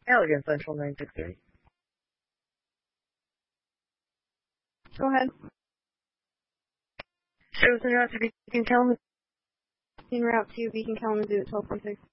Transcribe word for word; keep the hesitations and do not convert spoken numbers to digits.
Allegan Central nine six three. Go ahead. Shows en route to Beacon Kalamazoo. En route to Beacon Kalamazoo at twelve forty-six.